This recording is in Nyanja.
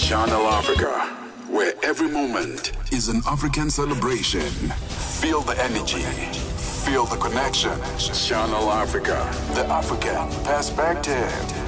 Channel Africa, where every moment is an African celebration. Feel the energy, feel the connection. Channel Africa, the African perspective.